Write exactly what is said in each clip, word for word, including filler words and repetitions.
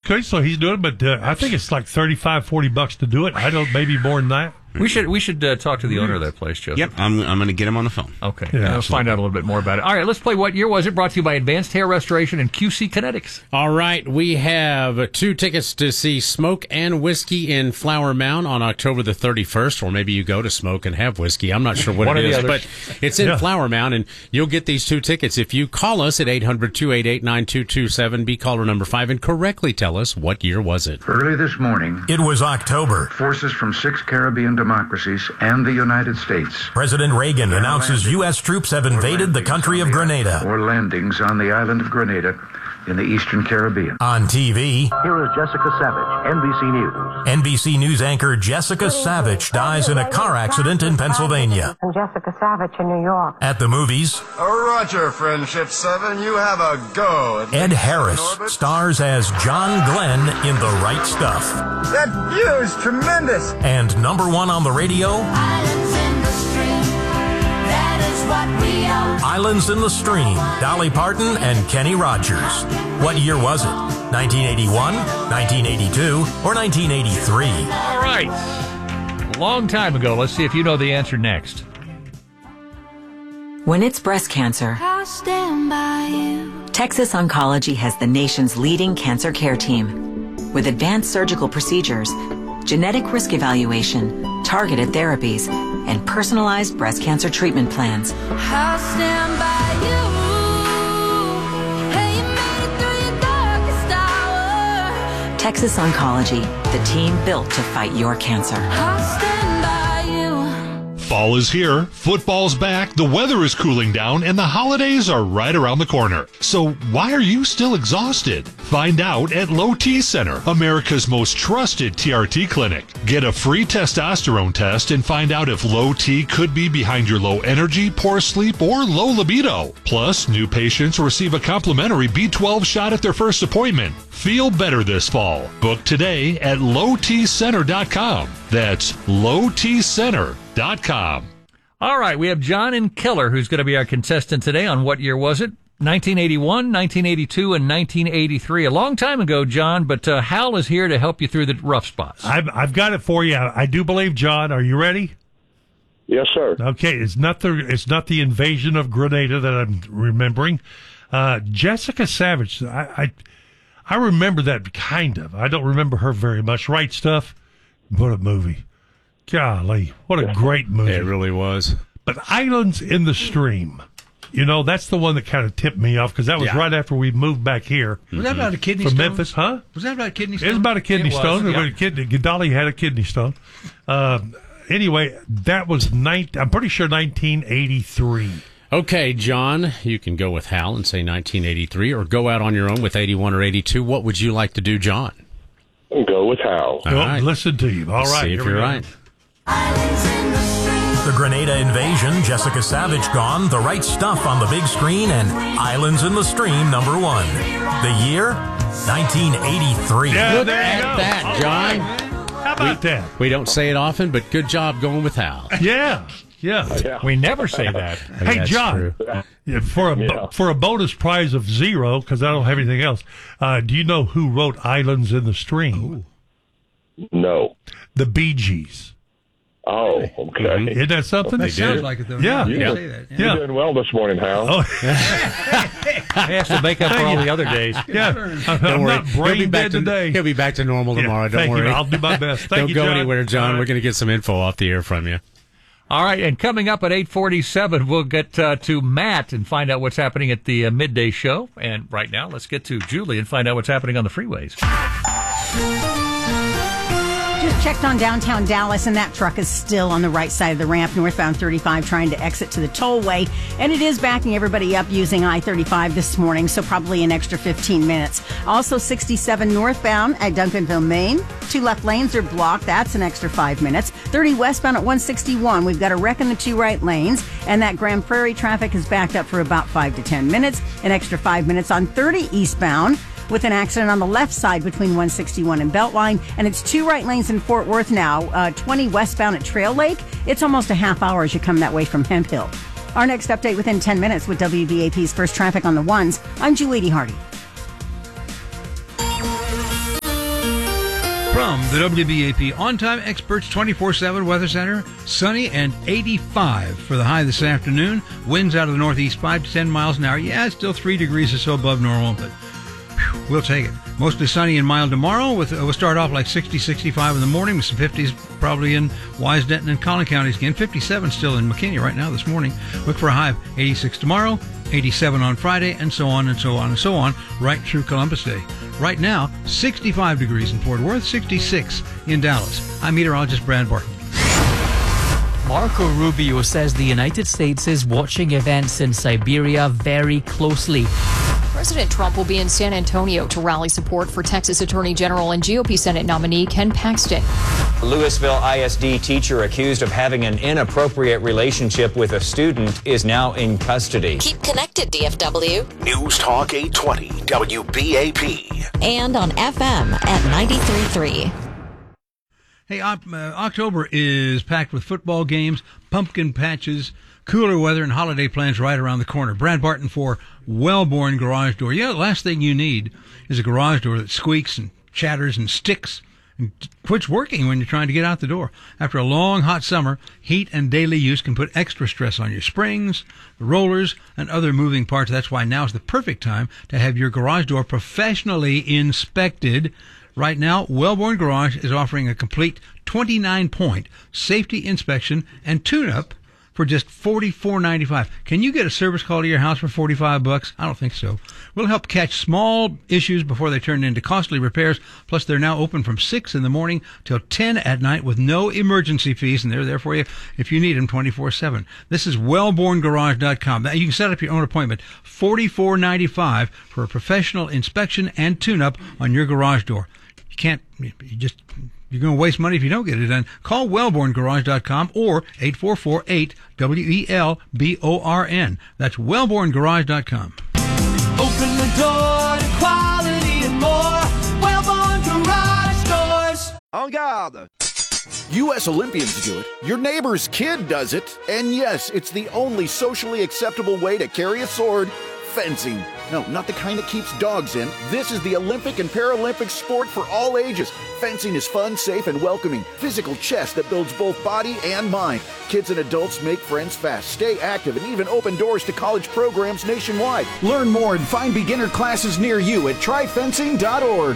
Okay, so he's doing it, but uh, I think it's like thirty-five, forty bucks to do it. I don't, maybe more than that. We should we should uh, talk to the owner of that place, Joseph. Yep, I'm I'm going to get him on the phone. Okay, Yeah, let's find out a little bit more about it. All right, let's play What Year Was It? Brought to you by Advanced Hair Restoration and Q C Kinetics. All right, we have two tickets to see Smoke and Whiskey in Flower Mound on October the thirty-first, or maybe you go to Smoke and have whiskey. I'm not sure what One it of the is, others. but it's in Yeah. Flower Mound, and you'll get these two tickets if you call us at eight hundred, two eight eight, nine two two seven, be caller number five, and correctly tell us what year was it. Early this morning, It was October. forces from six Caribbean democracies and the United States President Reagan announces U S troops have invaded the country of Grenada. or landings on the island of Grenada in the eastern Caribbean. On T V, Here is Jessica Savage, N B C News. N B C News anchor Jessica Savage dies in a car accident in Pennsylvania. And Jessica Savage in New York. At the movies, Roger, Friendship seven. You have a go. Ed Harris stars as John Glenn in The Right Stuff. That view is tremendous. And number one on the radio, Islands in the stream, that is what we are. Islands in the Stream, Dolly Parton and Kenny Rogers. What year was it? nineteen eighty-one, nineteen eighty-two, or nineteen eighty-three? All right, a long time ago. Let's see if you know the answer next. When it's breast cancer, I'll stand by you. Texas Oncology has the nation's leading cancer care team. With advanced surgical procedures, genetic risk evaluation, targeted therapies, and personalized breast cancer treatment plans. I'll stand by you. Hey, you made it through your darkest hour. Texas Oncology, the team built to fight your cancer. I'll stand by you. Fall is here, football's back, the weather is cooling down, and the holidays are right around the corner. So why are you still exhausted? Find out at Low T Center, America's most trusted T R T clinic. Get a free testosterone test and find out if low T could be behind your low energy, poor sleep, or low libido. Plus, new patients receive a complimentary B twelve shot at their first appointment. Feel better this fall. Book today at low t center dot com. That's low t center dot com. All right, we have John in Keller, who's going to be our contestant today on What Year Was It? nineteen eighty-one, nineteen eighty-two, and nineteen eighty-three. A long time ago, John, but uh, Hal is here to help you through the rough spots. I've, I've got it for you. I do believe, John. Are you ready? Yes, sir. Okay, it's not the it's not the invasion of Grenada that I'm remembering. Uh, Jessica Savage. I, I I remember that kind of. I don't remember her very much. Right Stuff. What a movie! Golly, what a great movie! It really was. But Islands in the Stream. You know, that's the one that kind of tipped me off because that was Yeah. right after we moved back here. Was that about a kidney from stone? Memphis, huh? Was that about a kidney It stone? was about a kidney It was, stone. yeah. A kidney, Dolly had a kidney stone. Uh, anyway, that was nineteen, I'm pretty sure nineteen eighty-three. Okay, John, you can go with Hal and say nineteen eighty-three, or go out on your own with eighty-one or eighty-two. What would you like to do, John? Go with Hal. All Well, right. listen to you. All Let's right, see here if we you're go. right. Islands in the stream. The Grenada invasion, Jessica Savage gone, The Right Stuff on the big screen, and Islands in the Stream number one. The year, nineteen eighty-three. Yeah, Look there you at go. that, All John. right. How about that? We don't say it often, but good job going with Hal. Yeah, yeah. Yeah. We never say that. Hey, That's John, true. yeah, for a Yeah. for a bonus prize of zero, because I don't have anything else. Uh, do you know who wrote Islands in the Stream? No. The Bee Gees. Oh, okay. Isn't that something? That sounds like it, though. Yeah. You Yeah. say that. You're Yeah. doing well this morning, Hal. Oh, He has to make up for all the other days. yeah. I'm Don't worry. not He'll be brain back dead to, today. He'll be back to normal Yeah, tomorrow. Don't thank worry. you. I'll do my best. Thank Don't you, go John. anywhere, John. All right. We're going to get some info off the air from you. All right, and coming up at eight forty-seven, we'll get uh, to Matt and find out what's happening at the uh, midday show. And right now, let's get to Julie and find out what's happening on the freeways. Just checked on downtown Dallas, and that truck is still on the right side of the ramp, northbound thirty-five, trying to exit to the tollway. And it is backing everybody up using I thirty-five this morning, so probably an extra fifteen minutes. Also, sixty-seven northbound at Duncanville, Maine. Two left lanes are blocked. That's an extra five minutes. thirty westbound at one sixty-one. We've got a wreck in the two right lanes, and that Grand Prairie traffic is backed up for about five to ten minutes. An extra five minutes on thirty eastbound, with an accident on the left side between one sixty-one and Beltline, and it's two right lanes in Fort Worth now, uh, twenty westbound at Trail Lake. It's almost a half hour as you come that way from Hemp Hill. Our next update within ten minutes with W B A P's First Traffic on the Ones. I'm Julie Hardy. From the W B A P On-Time Experts twenty-four seven Weather Center, sunny and eighty-five for the high this afternoon. Winds out of the northeast five to ten miles an hour. Yeah, it's still three degrees or so above normal, but whew, we'll take it. Mostly sunny and mild tomorrow. With uh, We'll start off like sixty, sixty-five in the morning with some fifties probably in Wise, Denton, and Collin counties again. fifty-seven still in McKinney right now this morning. Look for a high of eighty-six tomorrow, eighty-seven on Friday, and so on and so on and so on right through Columbus Day. Right now, sixty-five degrees in Fort Worth, sixty-six in Dallas. I'm meteorologist Brad Barton. Marco Rubio says the United States is watching events in Siberia very closely. President Trump will be in San Antonio to rally support for Texas Attorney General and G O P Senate nominee Ken Paxton. Louisville I S D teacher accused of having an inappropriate relationship with a student is now in custody. Keep connected, D F W. News Talk eight twenty W B A P. And on F M at ninety-three point three. Hey, uh, October is packed with football games, pumpkin patches, cooler weather, and holiday plans right around the corner. Brad Barton for Wellborn Garage Door. Yeah, the last thing you need is a garage door that squeaks and chatters and sticks and quits working when you're trying to get out the door. After a long, hot summer, heat and daily use can put extra stress on your springs, the rollers, and other moving parts. That's why now is the perfect time to have your garage door professionally inspected. Right now, Wellborn Garage is offering a complete twenty-nine point safety inspection and tune-up for just forty-four ninety-five. Can you get a service call to your house for forty-five bucks? I don't think so. We'll help catch small issues before they turn into costly repairs. Plus, they're now open from six in the morning till ten at night with no emergency fees, and they're there for you if you need them twenty-four seven. This is wellborn garage dot com. Now, you can set up your own appointment. forty-four ninety-five for a professional inspection and tune-up on your garage door. You can't, you just, you're going to waste money if you don't get it done. Call wellborn garage dot com or eight four four eight W E L B O R N. That's wellborn garage dot com. Open the door to quality and more. Wellborn Garage Doors. En garde. U S Olympians do it, your neighbor's kid does it, and yes, it's the only socially acceptable way to carry a sword. Fencing. No, not the kind that keeps dogs in. This is the Olympic and Paralympic sport for all ages. Fencing is fun, safe, and welcoming. Physical chess that builds both body and mind. Kids and adults make friends fast, stay active, and even open doors to college programs nationwide. Learn more and find beginner classes near you at try fencing dot org.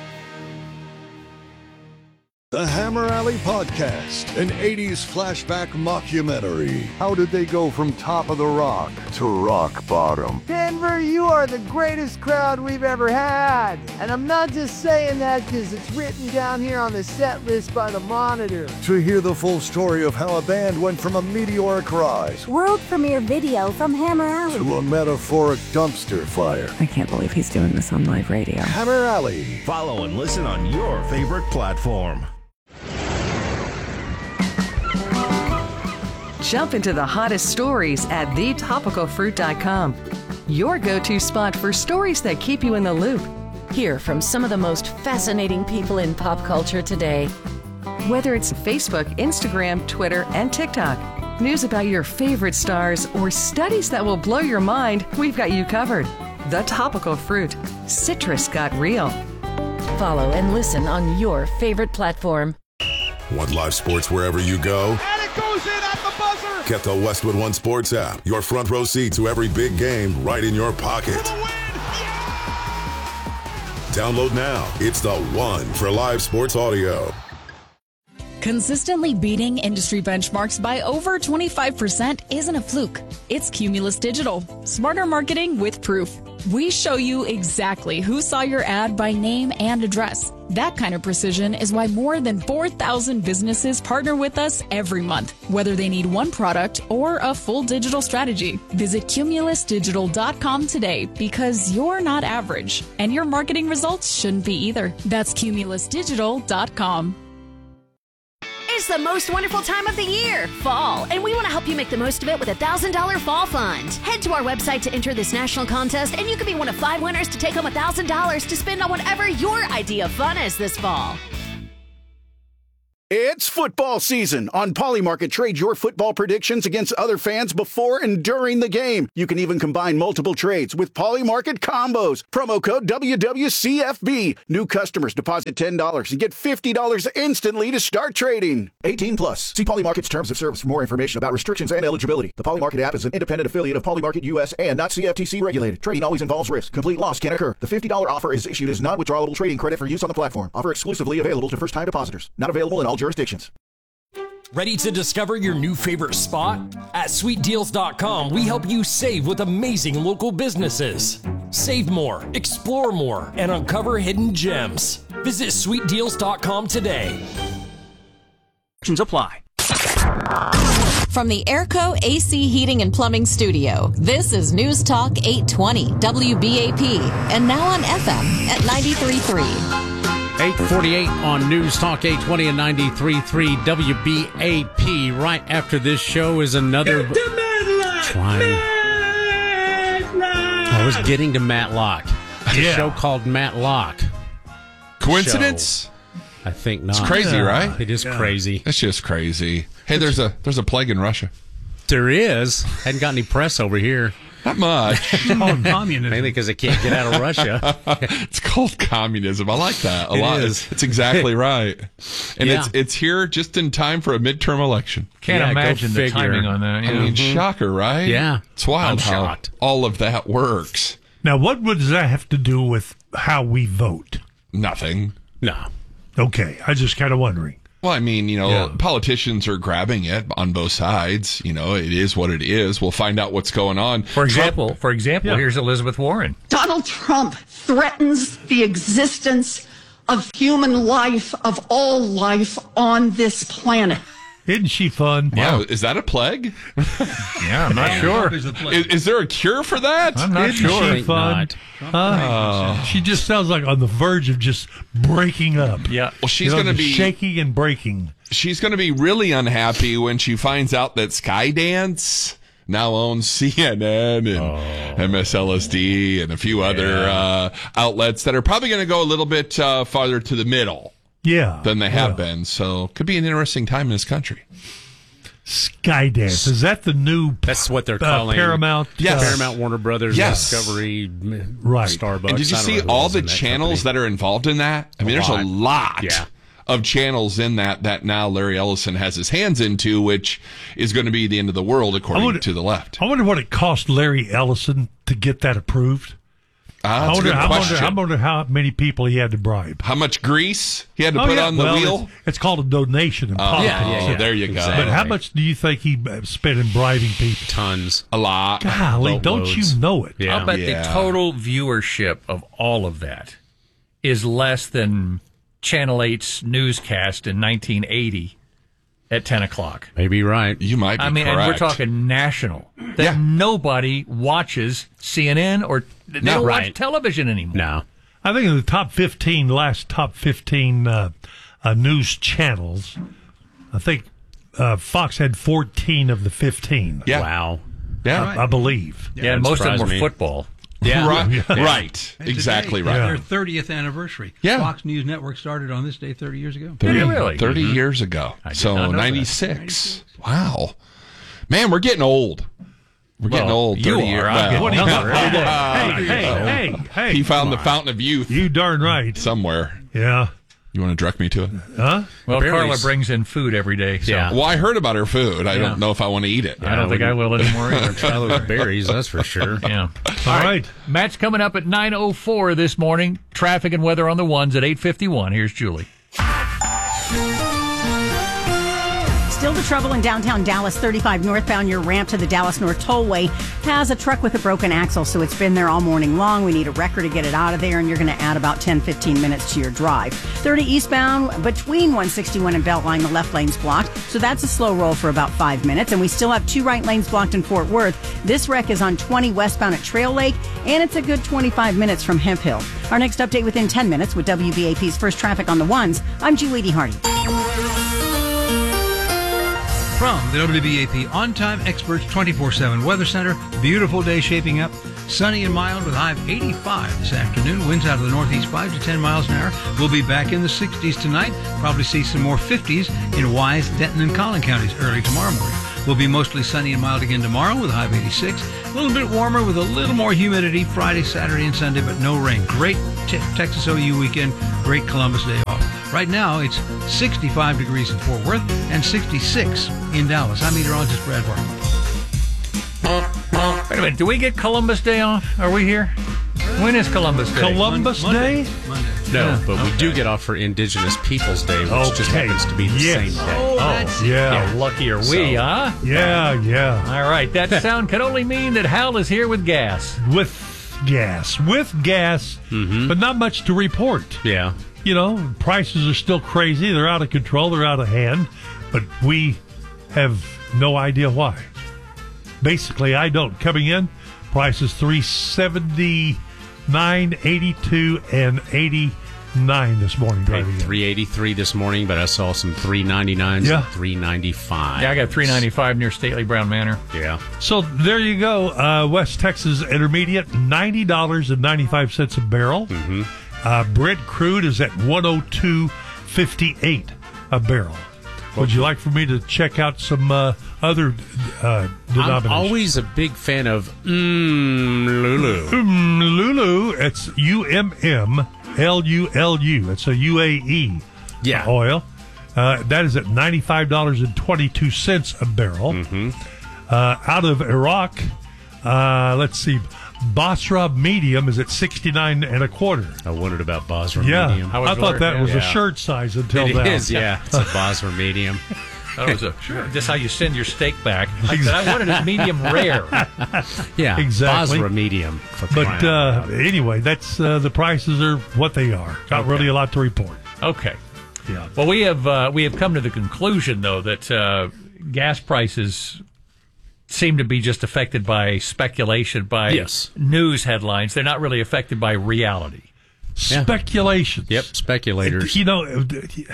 The Hammer Alley Podcast, an eighties flashback mockumentary. How did they go from top of the rock to rock bottom? Denver, you are the greatest crowd we've ever had. And I'm not just saying that because it's written down here on the set list by the Monitor. To hear the full story of how a band went from a meteoric rise, world premiere video from Hammer Alley, to a metaphoric dumpster fire. I can't believe he's doing this on live radio. Hammer Alley. Follow and listen on your favorite platform. Jump into the hottest stories at the topical fruit dot com. Your go-to spot for stories that keep you in the loop. Hear from some of the most fascinating people in pop culture today. Whether it's Facebook, Instagram, Twitter, and TikTok, news about your favorite stars, or studies that will blow your mind, we've got you covered. The Topical Fruit. Citrus got real. Follow and listen on your favorite platform. Want live sports wherever you go? And it goes in at the buzzer! Get the Westwood One Sports app. Your front row seat to every big game right in your pocket. Download now. It's the one for live sports audio. Consistently beating industry benchmarks by over twenty-five percent isn't a fluke. It's Cumulus Digital. Smarter marketing with proof. We show you exactly who saw your ad by name and address. That kind of precision is why more than four thousand businesses partner with us every month, whether they need one product or a full digital strategy. Visit cumulus digital dot com today because you're not average, and your marketing results shouldn't be either. That's cumulus digital dot com. It's the most wonderful time of the year, fall, and we want to help you make the most of it with a one thousand dollars Fall Fund. Head to our website to enter this national contest, and you could be one of five winners to take home one thousand dollars to spend on whatever your idea of fun is this fall. It's football season. On Polymarket, trade your football predictions against other fans before and during the game. You can even combine multiple trades with Polymarket combos. Promo code W W C F B. New customers deposit ten dollars and get fifty dollars instantly to start trading. eighteen plus. See Polymarket's terms of service for more information about restrictions and eligibility. The Polymarket app is an independent affiliate of Polymarket U S and not C F T C regulated. Trading always involves risk. Complete loss can occur. The fifty dollars offer is issued as non-withdrawable trading credit for use on the platform. Offer exclusively available to first-time depositors. Not available in all jurisdictions. Ready to discover your new favorite spot? At sweet deals dot com, we help you save with amazing local businesses. Save more, explore more, and uncover hidden gems. Visit sweet deals dot com today. Conditions apply. From the Airco A C Heating and Plumbing Studio, this is News Talk eight twenty W B A P, and now on F M at ninety-three point three. eight forty-eight on News Talk eight twenty and ninety-three point three W B A P. Right after this show is another... Trying. I was getting to Matlock. It's Yeah. a show called Matlock. Coincidence? Show. I think not. It's crazy, right? It is Yeah. crazy. It's just crazy. Hey, there's a there's a plague in Russia. There is. Hadn't got any press over here. Not much. It's called communism. Mainly because they can't get out of Russia. It's called communism. I like that a It lot. is. It's, it's exactly right. And Yeah. it's it's here just in time for a midterm election. Can't Yeah, go imagine the figure. timing on that. I Yeah. mean, shocker, right? Yeah. It's wild I'm how shocked. all of that works. Now, what would does that have to do with how we vote? Nothing. No. Okay, I just kind of wondering. Well, I mean, you know, Yeah. politicians are grabbing it on both sides. You know, it is what it is. We'll find out what's going on. For example, for example, Yeah. here's Elizabeth Warren. Donald Trump threatens the existence of human life, of all life on this planet. Isn't she fun? Wow, is that a plague? Yeah, I'm not sure. Is the plague. Is, is there a cure for that? I'm not Isn't sure. she Think fun? not. Huh? She just sounds like on the verge of just breaking up. Yeah. Well, she's You know, going to just be shaking and breaking. she's going to be really unhappy when she finds out that Skydance now owns C N N and M S L S D and a few other uh, outlets that are probably going to go a little bit uh, farther to the middle Yeah. than they have yeah. been. So could be an interesting time in this country. Skydance. Is that the new That's what they're uh, calling Paramount? Yes. uh, Paramount, Warner Brothers, Yes. Discovery, Right. Starbucks. And did you I don't see know who all else the in that channels company. that are involved in that? I mean, A there's lot. a lot Yeah. of channels in that that now Larry Ellison has his hands into, which is going to be the end of the world, according wonder- to the left. I wonder what it cost Larry Ellison to get that approved. Ah, I that's a wonder, good I, question. wonder, I wonder how many people he had to bribe. How much grease he had to Oh, put yeah. on the well, wheel? It's, it's called a donation in Oh, politics. yeah, yeah, yeah. there you go. Exactly. But how much do you think he uh, spent in bribing people? Tons. A lot. Golly, Boatloads. don't you know it? Yeah. I'll bet Yeah. the total viewership of all of that is less than Channel eight's newscast in nineteen eighty at ten o'clock. Maybe right. You might be I mean, correct. and we're talking national. That Yeah. nobody watches C N N or they No, don't watch right. television anymore. No. I think in the top fifteen, last top fifteen uh, uh, news channels, I think uh, Fox had fourteen of the fifteen. Yeah. Wow. Yeah. I, I believe. Yeah, and that most of them were surprised me. football. Yeah. Right. Yeah. Right. And Exactly today, right. Yeah. Their thirtieth anniversary. Yeah. Fox News Network started on this day thirty years ago. Did it really? thirty Mhm. years ago. I did So not know that. ninety-six. Wow. Man, we're getting old. We're getting Well, old. you thirty are. years. I'm Well, getting younger every day. Hey, hey, hey, hey. he found Come the on. fountain of youth You darn right. somewhere. Yeah. You want to direct me to it? Huh? Well, Apparently Carla s- brings in food every day. So Yeah. Well, I heard about her food. I Yeah. don't know if I want to eat it. I don't think I will anymore either. Try those berries, that's for sure. Yeah. All right. Matt's coming up at nine oh four this morning. Traffic and weather on the ones at eight fifty-one. Here's Julie. Still the trouble in downtown Dallas, thirty-five northbound. Your ramp to the Dallas North Tollway has a truck with a broken axle, so it's been there all morning long. We need a wrecker to get it out of there, and you're going to add about ten, fifteen minutes to your drive. thirty eastbound between one sixty-one and Beltline, the left lane's blocked, so that's a slow roll for about five minutes. And we still have two right lanes blocked in Fort Worth. This wreck is on twenty westbound at Trail Lake, and it's a good twenty-five minutes from Hemp Hill. Our next update within ten minutes with W B A P's First Traffic on the Ones. I'm Julie D. Hardy. From the W B A P On Time Experts twenty-four seven Weather Center, beautiful day shaping up. Sunny and mild with a high of eighty-five this afternoon. Winds out of the northeast five to ten miles an hour. We'll be back in the sixties tonight. Probably see some more fifties in Wise, Denton, and Collin counties early tomorrow morning. We'll be mostly sunny and mild again tomorrow with a high of eighty-six. A little bit warmer with a little more humidity Friday, Saturday, and Sunday, but no rain. Great te- Texas O U weekend. Great Columbus Day off. Right now, it's sixty-five degrees in Fort Worth and sixty-six in Dallas. I'm meteorologist Brad Barton. Wait a minute. Do we get Columbus Day off? Are we here? When is Columbus Day? Columbus Monday. Day? Monday. No, Yeah. but we Okay. do get off for Indigenous Peoples Day, which just Okay. happens to be the Yes. same day. Oh, Oh, that's it. yeah. Lucky are we, So- huh? Yeah, yeah. All right. That sound can only mean that Hal is here with gas. With gas. With gas, but not much to report. Yeah. You know, prices are still crazy. They're out of control. They're out of hand. But we have no idea why. Basically, I don't. Coming in, prices three seventy-nine, eighty-two, and eighty-nine this morning. Paid Driving in. three eighty-three this morning, but I saw some three ninety-nines Yeah. and three ninety-five. Yeah, I got three ninety-five near Stately Brown Manor. Yeah. So there you go. Uh, West Texas Intermediate, ninety dollars and ninety-five cents a barrel. Mm-hmm. Uh, Brent crude is at one oh two fifty-eight a barrel. Would you like for me to check out some uh, other uh, I'm denominations? always a big fan of mm, Lulu. Mm, Lulu, it's U M M L U L U. It's a U A E Yeah. oil. Uh, that is at ninety-five dollars and twenty-two cents a barrel. Mm-hmm. Uh, out of Iraq, uh, let's see, Basra Medium is at sixty-nine and a quarter. I wondered about Basra Yeah, Medium. How was I thought Lord? that was Yeah. a shirt size until It now. is, yeah. It's a Basra Medium. That was a, Just how you send your steak back. I said I wanted it medium rare. Yeah. Exactly. Basra Medium. For But crying out uh, loud. anyway, that's uh, the prices are what they are. Not Okay. really a lot to report. Okay. Yeah. Well, we have uh, we have come to the conclusion, though, that uh, gas prices seem to be just affected by speculation, by Yes. news headlines. They're not really affected by reality. Yeah. Speculations. Yep, speculators. You know,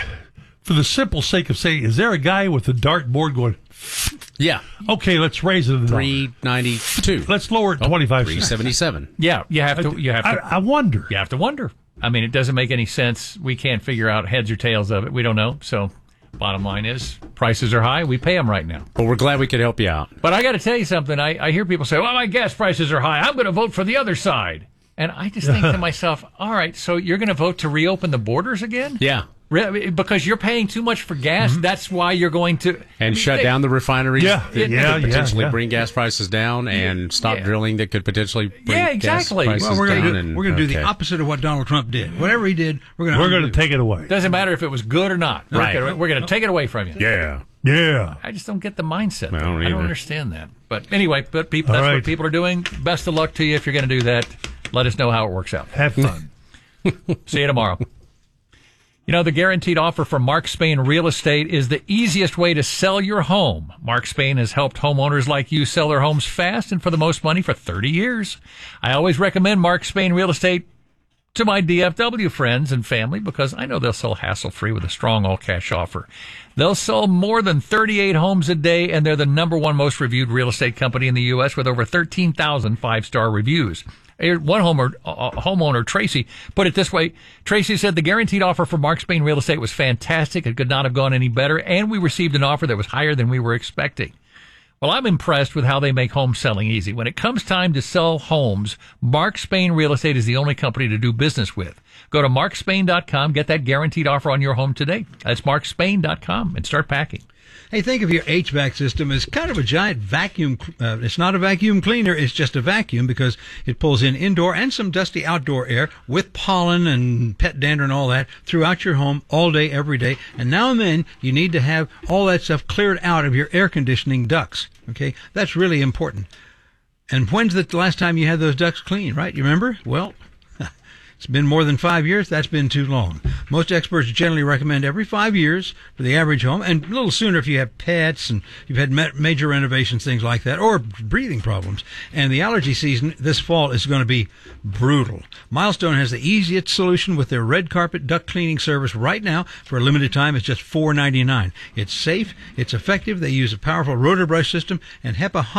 for the simple sake of saying, is there a guy with a dartboard going, Yeah. okay, let's raise it a dollar. three ninety-two. Let's lower it twenty-five three cents. seventy-seven. Yeah, you have to. You have I, to. I wonder. You have to wonder. I mean, it doesn't make any sense. We can't figure out heads or tails of it. We don't know. So, bottom line is, prices are high. We pay them right now. But we're glad we could help you out. But I got to tell you something. I, I hear people say, well, my gas prices are high. I'm going to vote for the other side. And I just think to myself, all right, so you're going to vote to reopen the borders again? Yeah. Re- Because you're paying too much for gas. That's why you're going to. And shut down the refineries Yeah, that yeah, could yeah, potentially yeah. bring gas prices down and stop Yeah. drilling that could potentially bring Yeah, gas exactly. prices Well, we're going down. to do, and, we're going to do the okay. opposite of what Donald Trump did. Whatever he did, we're going to We're going to take it away. Doesn't matter if it was good or not. Right. We're gonna- We're going to take it away from you. Yeah. Yeah. I just don't get the mindset. I don't I don't either. understand that. But anyway, but people, All that's right. what people are doing. Best of luck to you if you're going to do that. Let us know how it works out. Have fun. See you tomorrow. You know, the guaranteed offer from Mark Spain Real Estate is the easiest way to sell your home. Mark Spain has helped homeowners like you sell their homes fast and for the most money for thirty years. I always recommend Mark Spain Real Estate to my D F W friends and family because I know they'll sell hassle-free with a strong all-cash offer. They'll sell more than thirty-eight homes a day, and they're the number one most reviewed real estate company in the U S with over thirteen thousand five-star reviews. One homeowner, uh, homeowner, Tracy, put it this way. Tracy said the guaranteed offer for Mark Spain Real Estate was fantastic. It could not have gone any better, and we received an offer that was higher than we were expecting. Well, I'm impressed with how they make home selling easy. When it comes time to sell homes, Mark Spain Real Estate is the only company to do business with. Go to mark spain dot com, get that guaranteed offer on your home today. That's mark spain dot com, and start packing. Hey, think of your H V A C system as kind of a giant vacuum. Uh, it's not a vacuum cleaner. It's just a vacuum because it pulls in indoor and some dusty outdoor air with pollen and pet dander and all that throughout your home all day, every day. And now and then you need to have all that stuff cleared out of your air conditioning ducts. Okay, that's really important. And when's the last time you had those ducts cleaned, right? You remember? Well, it's been more than five years. That's been too long. Most experts generally recommend every five years for the average home, and a little sooner if you have pets and you've had ma- major renovations, things like that, or breathing problems. And the allergy season this fall is going to be brutal. Milestone has the easiest solution with their red carpet duct cleaning service right now. For a limited time, it's just four ninety-nine. It's safe, it's effective. They use a powerful rotor brush system and HEPA host-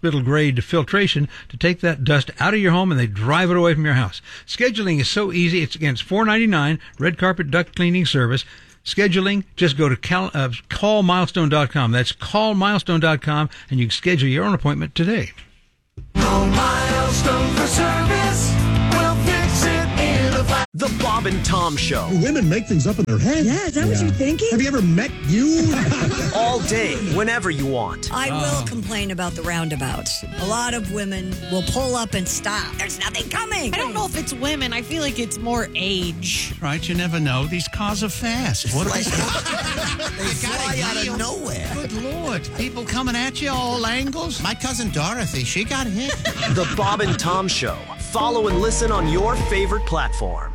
hospital-grade filtration to take that dust out of your home, and they drive it away from your house. Scheduling is so easy. It's against four ninety-nine, Red Carpet Duct Cleaning Service. Scheduling, just go to cal, uh, call milestone dot com. That's call milestone dot com, and you can schedule your own appointment today. Call Milestone for service. We'll fix it in a flash. The Bob and Tom Show. Do women make things up in their head? Yeah, is that what you're thinking? Have you ever met you? All day, whenever you want. I will complain about the roundabouts. A lot of women will pull up and stop. There's nothing coming. I don't know if it's women. I feel like it's more age. Right, you never know. These cars are fast. What are they? They fly out of nowhere. Good Lord. People coming at you all angles. My cousin Dorothy, she got hit. The Bob and Tom Show. Follow and listen on your favorite platform.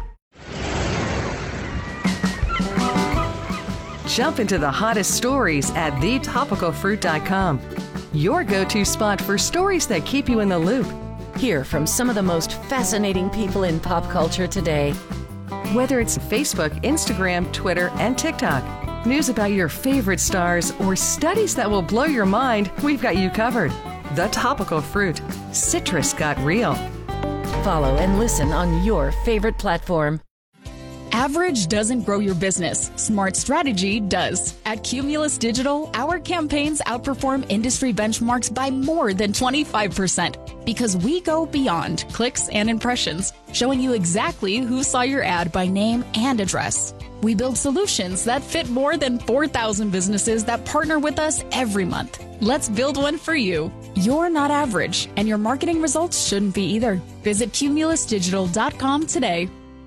Jump into the hottest stories at the topical fruit dot com. Your go-to spot for stories that keep you in the loop. Hear from some of the most fascinating people in pop culture today. Whether it's Facebook, Instagram, Twitter, and TikTok, news about your favorite stars, or studies that will blow your mind, we've got you covered. The Topical Fruit. Citrus got real. Follow and listen on your favorite platform. Average doesn't grow your business. Smart strategy does. At Cumulus Digital, our campaigns outperform industry benchmarks by more than twenty-five percent because we go beyond clicks and impressions, showing you exactly who saw your ad by name and address. We build solutions that fit more than four thousand businesses that partner with us every month. Let's build one for you. You're not average, and your marketing results shouldn't be either. Visit cumulus digital dot com today.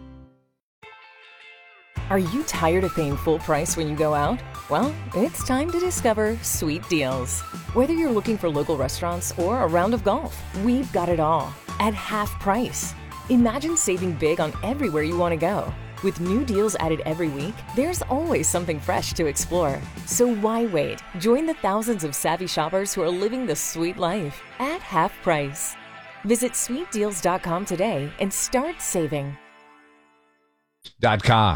Are you tired of paying full price when you go out? Well, it's time to discover Sweet Deals. Whether you're looking for local restaurants or a round of golf, we've got it all at half price. Imagine saving big on everywhere you want to go. With new deals added every week, there's always something fresh to explore. So why wait? Join the thousands of savvy shoppers who are living the sweet life at half price. Visit sweet deals dot com today and start saving. Dot com.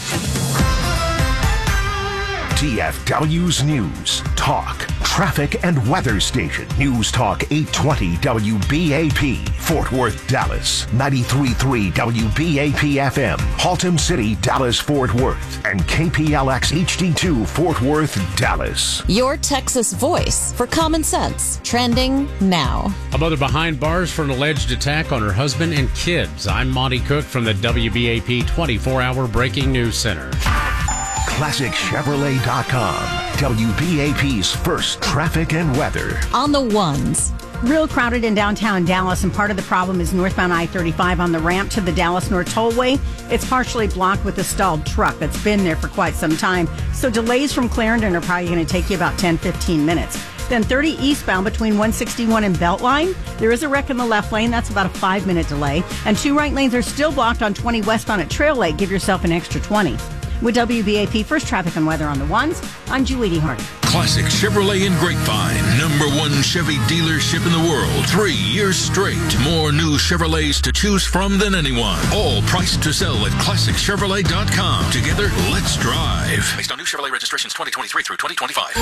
T F W's News, Talk, Traffic and Weather Station. News Talk eight twenty W B A P, Fort Worth, Dallas. ninety-three point three W B A P F M, Haltom City, Dallas, Fort Worth. And K P L X H D two, Fort Worth, Dallas. Your Texas voice for common sense. Trending now. A mother behind bars for an alleged attack on her husband and kids. I'm Monty Cook from the W B A P twenty-four hour Breaking News Center. Classic Chevrolet dot com, W B A P's first traffic and weather. On the ones. Real crowded in downtown Dallas, and part of the problem is northbound I thirty-five on the ramp to the Dallas North Tollway. It's partially blocked with a stalled truck that's been there for quite some time. So delays from Clarendon are probably going to take you about ten, fifteen minutes. Then thirty eastbound between one sixty-one and Beltline. There is a wreck in the left lane. That's about a five-minute delay. And two right lanes are still blocked on twenty westbound at Trail Lake. Give yourself an extra twenty. With W B A P First Traffic and Weather on the ones, I'm Julie Hardy. Classic Chevrolet in Grapevine, number one Chevy dealership in the world, three years straight. More new Chevrolets to choose from than anyone. All priced to sell at classic chevrolet dot com. Together, let's drive. Based on new Chevrolet registrations twenty twenty-three through twenty twenty-five.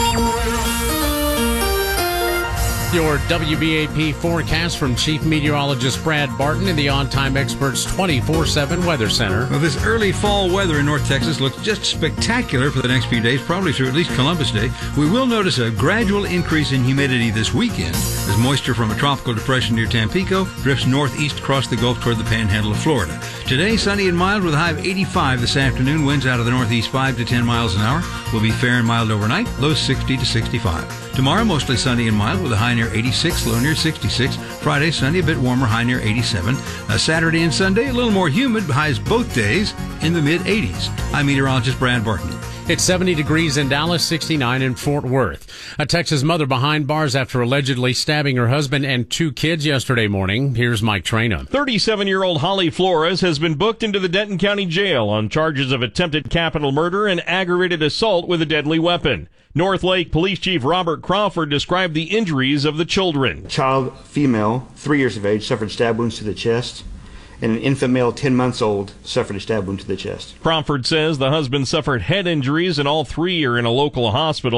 Your W B A P forecast from Chief Meteorologist Brad Barton in the On Time Experts twenty-four seven Weather Center. Well, this early fall weather in North Texas looks just spectacular for the next few days, probably through at least Columbus Day. We will notice a gradual increase in humidity this weekend as moisture from a tropical depression near Tampico drifts northeast across the Gulf toward the panhandle of Florida. Today, sunny and mild with a high of eighty-five this afternoon. Winds out of the northeast five to ten miles an hour. Will be fair and mild overnight, low sixty to sixty-five. Tomorrow, mostly sunny and mild with a high near eighty-six, low near sixty-six. Friday, sunny, a bit warmer, high near eighty-seven. Uh, Saturday and Sunday, a little more humid, highs both days in the mid-eighties. I'm meteorologist Brad Barton. It's seventy degrees in Dallas, sixty-nine in Fort Worth. A Texas mother behind bars after allegedly stabbing her husband and two kids yesterday morning. Here's Mike Traina. thirty-seven-year-old Holly Flores has been booked into the Denton County Jail on charges of attempted capital murder and aggravated assault with a deadly weapon. North Lake Police Chief Robert Crawford described the injuries of the children. Child, female, three years of age, suffered stab wounds to the chest, and an infant male, ten months old, suffered a stab wound to the chest. Crawford says the husband suffered head injuries and all three are in a local hospital.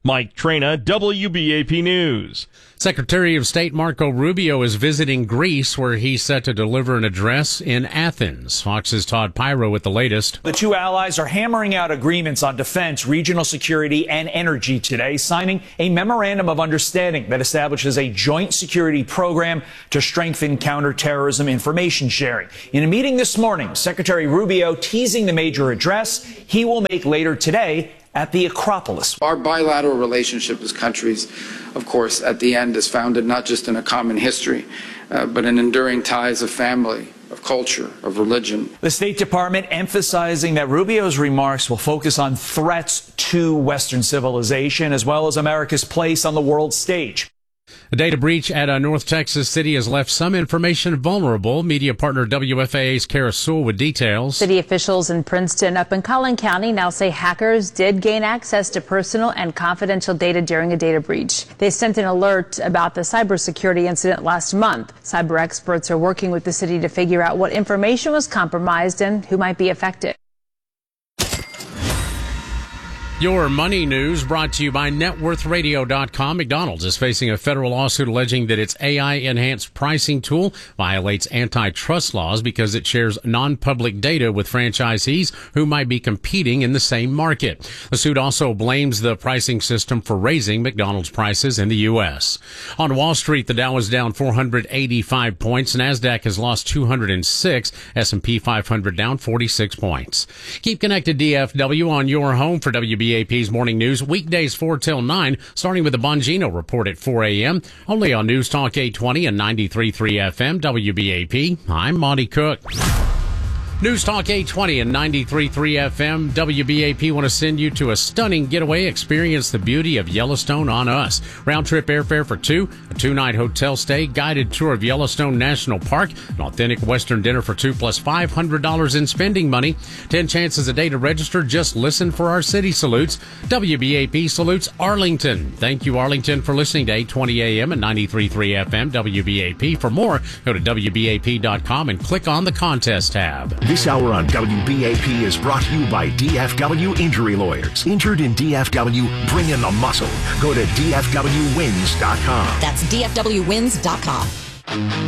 Mike Traina, W B A P News. Secretary of State Marco Rubio is visiting Greece, where he's set to deliver an address in Athens. Fox's Todd Pyro with the latest. The two allies are hammering out agreements on defense, regional security, and energy today, signing a memorandum of understanding that establishes a joint security program to strengthen counterterrorism information sharing. In a meeting this morning, Secretary Rubio teasing the major address he will make later today at the Acropolis. Our bilateral relationship as countries, of course, at the end is founded not just in a common history, uh, but in enduring ties of family, of culture, of religion. The State Department emphasizing that Rubio's remarks will focus on threats to Western civilization as well as America's place on the world stage. A data breach at a North Texas city has left some information vulnerable. Media partner W F A A's Kara Sewell with details. City officials in Princeton up in Collin County now say hackers did gain access to personal and confidential data during a data breach. They sent an alert about the cybersecurity incident last month. Cyber experts are working with the city to figure out what information was compromised and who might be affected. Your money news brought to you by net worth radio dot com. McDonald's is facing a federal lawsuit alleging that its A I-enhanced pricing tool violates antitrust laws because it shares non-public data with franchisees who might be competing in the same market. The suit also blames the pricing system for raising McDonald's prices in the U S. On Wall Street, the Dow is down four hundred eighty-five points. NASDAQ has lost two hundred six. S and P five hundred down forty-six points. Keep connected D F W on your home for W B A P's Morning News, weekdays four till nine, starting with the Bongino Report at four a.m., only on News Talk eight twenty and ninety-three point three F M, W B A P. I'm Monty Cook. News Talk eight twenty and ninety-three point three F M, W B A P want to send you to a stunning getaway. Experience the beauty of Yellowstone on us. Round-trip airfare for two, a two-night hotel stay, guided tour of Yellowstone National Park, an authentic Western dinner for two, plus five hundred dollars in spending money. Ten chances a day to register. Just listen for our city salutes. W B A P salutes Arlington. Thank you, Arlington, for listening to eight twenty A M and ninety-three point three F M, W B A P. For more, go to W B A P dot com and click on the contest tab. This hour on W B A P is brought to you by D F W Injury Lawyers. Injured in D F W? Bring in the muscle. Go to D F W wins dot com. That's D F W wins dot com.